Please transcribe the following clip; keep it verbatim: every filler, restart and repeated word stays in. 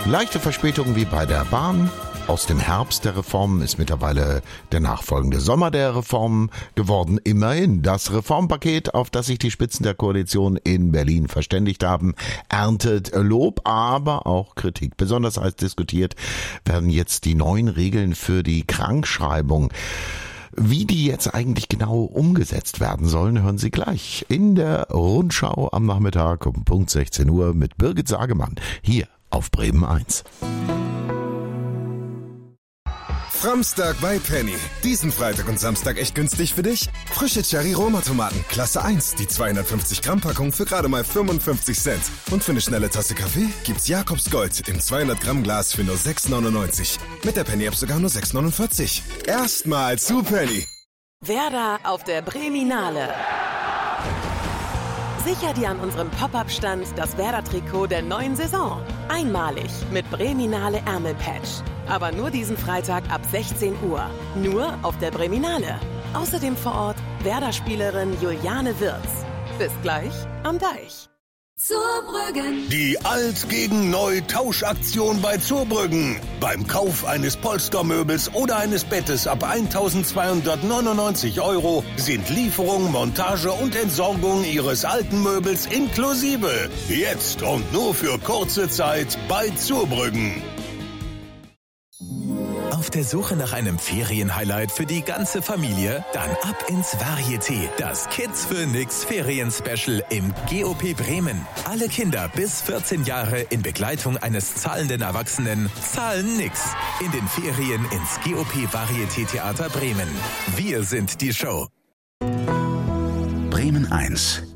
Leichte Verspätungen wie bei der Bahn. Aus dem Herbst der Reformen ist mittlerweile der nachfolgende Sommer der Reformen geworden. Immerhin, das Reformpaket, auf das sich die Spitzen der Koalition in Berlin verständigt haben, erntet Lob, aber auch Kritik. Besonders heiß diskutiert werden jetzt die neuen Regeln für die Krankschreibung. Wie die jetzt eigentlich genau umgesetzt werden sollen, hören Sie gleich in der Rundschau am Nachmittag um Punkt sechzehn Uhr mit Birgit Sagemann hier auf Bremen eins. Framstag bei Penny. Diesen Freitag und Samstag echt günstig für dich? Frische Cherry-Roma-Tomaten, Klasse eins, die zweihundertfünfzig Gramm Packung für gerade mal fünfundfünfzig Cent. Und für eine schnelle Tasse Kaffee gibt's Jakobs Gold im zweihundert Gramm Glas für nur sechs neunundneunzig. Mit der Penny-App sogar nur sechs neunundvierzig. Erstmal zu Penny. Werder auf der Breminale. Sicher dir an unserem Pop-Up-Stand das Werder-Trikot der neuen Saison. Einmalig mit Breminale Ärmelpatch. Aber nur diesen Freitag ab sechzehn Uhr. Nur auf der Breminale. Außerdem vor Ort Werder-Spielerin Juliane Wirz. Bis gleich am Deich. Zurbrüggen. Die Alt gegen Neu Tauschaktion bei Zurbrüggen. Beim Kauf eines Polstermöbels oder eines Bettes ab eintausendzweihundertneunundneunzig Euro sind Lieferung, Montage und Entsorgung Ihres alten Möbels inklusive. Jetzt und nur für kurze Zeit bei Zurbrüggen. Auf der Suche nach einem Ferienhighlight für die ganze Familie? Dann ab ins Varieté, das Kids für Nix Ferien-Special im G O P Bremen. Alle Kinder bis vierzehn Jahre in Begleitung eines zahlenden Erwachsenen zahlen nix. In den Ferien ins G O P Varieté Theater Bremen. Wir sind die Show. Bremen eins.